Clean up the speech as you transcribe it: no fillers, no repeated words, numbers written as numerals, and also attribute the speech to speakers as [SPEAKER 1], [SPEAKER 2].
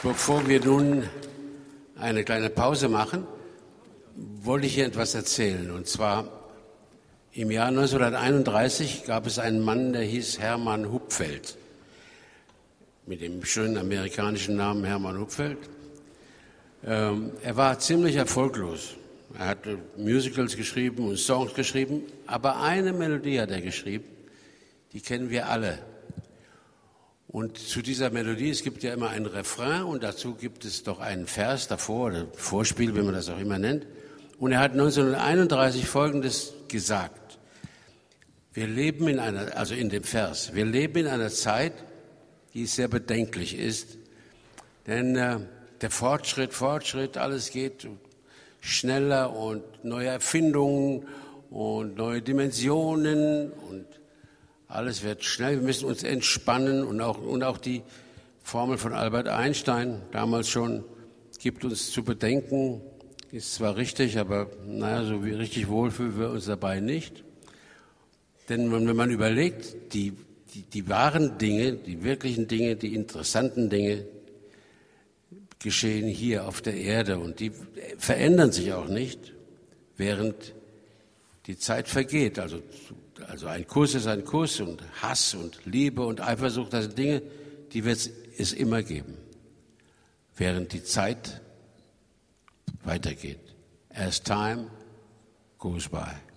[SPEAKER 1] Bevor wir nun eine kleine Pause machen, wollte ich hier etwas erzählen. Und zwar im Jahr 1931 gab es einen Mann, der hieß Hermann Hupfeld, mit dem schönen amerikanischen Namen Hermann Hupfeld. Er war ziemlich erfolglos. Er hat Musicals geschrieben und Songs geschrieben, aber eine Melodie hat er geschrieben, die kennen wir alle. Und zu dieser Melodie, es gibt ja immer einen Refrain und dazu gibt es doch einen Vers davor, oder Vorspiel, wie man das auch immer nennt. Und er hat 1931 Folgendes gesagt. Wir leben in dem Vers, wir leben in einer Zeit, die sehr bedenklich ist, denn der Fortschritt, alles geht schneller und neue Erfindungen und neue Dimensionen und alles wird schnell. Wir müssen uns entspannen und auch die Formel von Albert Einstein damals schon gibt uns zu bedenken, ist zwar richtig, aber so richtig wohl fühlen wir uns dabei nicht. Denn wenn man überlegt, die wahren Dinge, die wirklichen Dinge, die interessanten Dinge geschehen hier auf der Erde und die verändern sich auch nicht, während die Zeit vergeht. Also ein Kuss ist ein Kuss und Hass und Liebe und Eifersucht, das sind Dinge, die wird es immer geben, während die Zeit weitergeht. As time goes by.